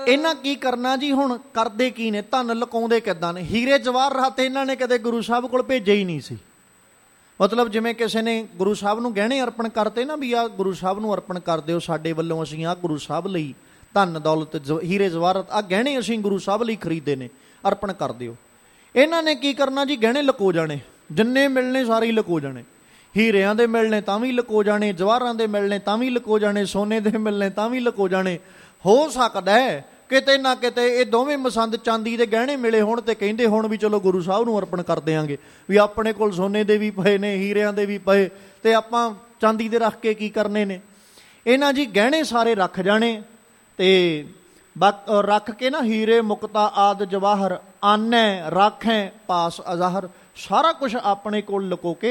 ਇਹਨਾਂ ਕੀ ਕਰਨਾ ਜੀ? ਹੁਣ ਕਰਦੇ ਕੀ ਨੇ? ਧਨ ਲੁਕਾਉਂਦੇ ਕਿੱਦਾਂ ਨੇ? ਹੀਰੇ ਜਵਾਹਰਾਤ ਇਹਨਾਂ ਨੇ ਕਦੇ ਗੁਰੂ ਸਾਹਿਬ ਕੋਲ ਭੇਜੇ ਹੀ ਨਹੀਂ ਸੀ। ਮਤਲਬ ਜਿਵੇਂ ਕਿਸੇ ਨੇ ਗੁਰੂ ਸਾਹਿਬ ਨੂੰ ਗਹਿਣੇ ਅਰਪਣ ਕਰਤੇ ਨਾ, ਵੀ ਆਹ ਗੁਰੂ ਸਾਹਿਬ ਨੂੰ ਅਰਪਣ ਕਰ ਦਿਓ, ਸਾਡੇ ਵੱਲੋਂ ਅਸੀਂ ਆਹ ਗੁਰੂ ਸਾਹਿਬ ਲਈ ਧਨ ਦੌਲਤ ਹੀਰੇ ਜਵਾਹਰਾਤ ਆਹ ਗਹਿਣੇ ਅਸੀਂ ਗੁਰੂ ਸਾਹਿਬ ਲਈ ਖਰੀਦੇ ਨੇ, ਅਰਪਣ ਕਰ ਦਿਓ। ਇਹਨਾਂ ਨੇ ਕੀ ਕਰਨਾ ਜੀ? ਗਹਿਣੇ ਲੁਕੋ ਜਾਣੇ, ਜਿੰਨੇ ਮਿਲਣੇ ਸਾਰੇ ਹੀ ਲੁਕੋ ਜਾਣੇ। ਹੀਰਿਆਂ ਦੇ ਮਿਲਣੇ ਤਾਂ ਵੀ ਲੁਕੋ ਜਾਣੇ, ਜਵਾਹਰਾਂ ਦੇ ਮਿਲਣੇ ਤਾਂ ਵੀ ਲੁਕੋ ਜਾਣੇ, ਸੋਨੇ ਦੇ ਮਿਲਣੇ ਤਾਂ ਵੀ ਲੁਕੋ ਜਾਣੇ। ਹੋ ਸਕਦਾ ਹੈ ਕਿਤੇ ਨਾ ਕਿਤੇ ਇਹ ਦੋਵੇਂ ਮਸੰਦ ਚਾਂਦੀ ਦੇ ਗਹਿਣੇ ਮਿਲੇ ਹੋਣ ਤੇ ਕਹਿੰਦੇ ਹੋਣ ਵੀ ਚਲੋ ਗੁਰੂ ਸਾਹਿਬ ਨੂੰ ਅਰਪਣ ਕਰ ਦਿਆਂਗੇ, ਵੀ ਆਪਣੇ ਕੋਲ ਸੋਨੇ ਦੇ ਵੀ ਪਏ ਨੇ, ਹੀਰਿਆਂ ਦੇ ਵੀ ਪਏ, ਤੇ ਆਪਾਂ ਚਾਂਦੀ ਦੇ ਰੱਖ ਕੇ ਕੀ ਕਰਨੇ ਨੇ। ਇਹਨਾਂ ਜੀ ਗਹਿਣੇ ਸਾਰੇ ਰੱਖ ਜਾਣੇ ਤੇ ਰੱਖ ਕੇ ਨਾ ਹੀਰੇ ਮੁਕਤਾ ਆਦਿ ਜਵਾਹਰ ਆਨੈ ਰਾਖੈ ਪਾਸ ਅਜ਼ਾਹਰ, ਸਾਰਾ ਕੁਛ ਆਪਣੇ ਕੋਲ ਲੁਕੋ ਕੇ